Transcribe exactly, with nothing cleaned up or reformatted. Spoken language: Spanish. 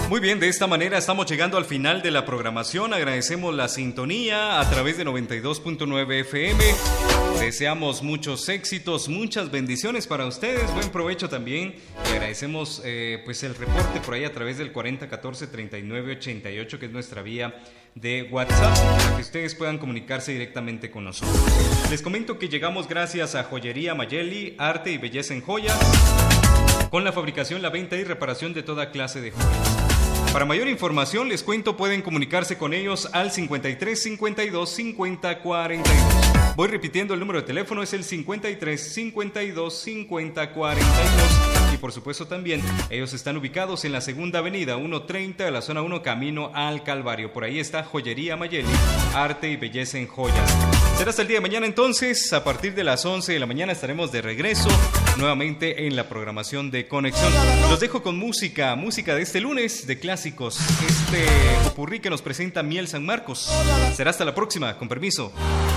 Muy bien, de esta manera estamos llegando al final de la programación. Agradecemos la sintonía a través de noventa y dos punto nueve F M. Deseamos muchos éxitos, muchas bendiciones para ustedes. Buen provecho también. Y agradecemos eh, pues el reporte por ahí a través del cuarenta catorce treinta y nueve ochenta y ocho, que es nuestra vía de WhatsApp, para que ustedes puedan comunicarse directamente con nosotros. Les comento que llegamos gracias a Joyería Mayeli, arte y belleza en joyas, con la fabricación, la venta y reparación de toda clase de joyas. Para mayor información, les cuento, pueden comunicarse con ellos al cincuenta y tres cincuenta y dos cincuenta cuarenta y dos. Voy repitiendo, el número de teléfono es el cincuenta y tres cincuenta y dos cincuenta cuarenta y dos. Y por supuesto también, ellos están ubicados en la segunda avenida ciento treinta de la zona uno, camino al Calvario. Por ahí está Joyería Mayeli, arte y belleza en joyas. Será hasta el día de mañana entonces. A partir de las once de la mañana estaremos de regreso nuevamente en la programación de Conexión. Los dejo con música, música de este lunes de clásicos. Este popurrí que nos presenta Miel San Marcos. Será hasta la próxima, con permiso.